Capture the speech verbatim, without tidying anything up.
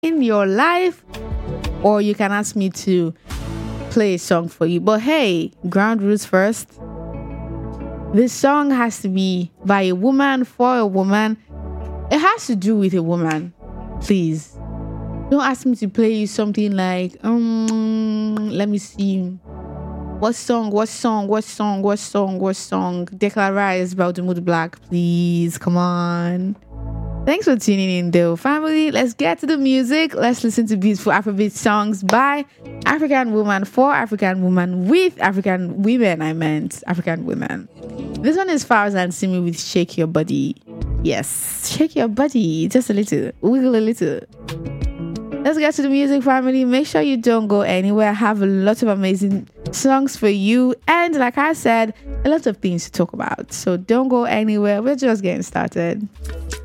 in your life, or you can ask me to play a song for you. But hey, ground rules first. This song has to be by a woman for a woman. It has to do with a woman. Please. Don't ask me to play you something like, um, let me see. What song, what song, what song, what song, what song? Declan Rice, about to move black. Please, come on. Thanks for tuning in, though, family. Let's get to the music. Let's listen to beautiful Afrobeat songs by African woman for African woman with African women. I meant African women. This one is Farzan Simi with Shake Your Body. Yes, shake your body just a little, wiggle a little. Let's get to the music, family. Make sure you don't go anywhere. I have a lot of amazing songs for you. And like I said, a lot of things to talk about. So don't go anywhere. We're just getting started.